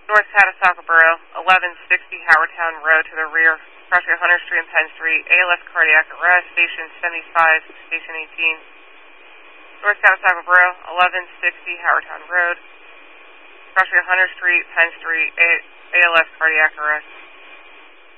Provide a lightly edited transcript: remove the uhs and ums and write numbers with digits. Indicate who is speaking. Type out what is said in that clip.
Speaker 1: North Catasauqua Borough, 1160 Howardtown Road to the rear, crossing Hunter Street and Penn Street, ALS cardiac arrest, station 75, station 18. North Catasauqua Borough, 1160 Howardtown Road, crossing Hunter Street, Penn Street, ALS cardiac arrest.